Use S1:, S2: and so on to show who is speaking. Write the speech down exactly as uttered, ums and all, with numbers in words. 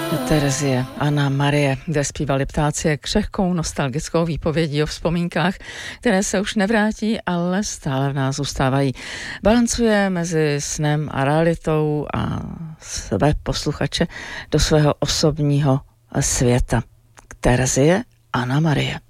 S1: Terezie, Anna Marie, kde zpívali ptáci křehkou nostalgickou výpovědí o vzpomínkách, které se už nevrátí, ale stále v nás zůstávají. Balancuje mezi snem a realitou a své posluchače do svého osobního světa. Terezie, Anna Marie.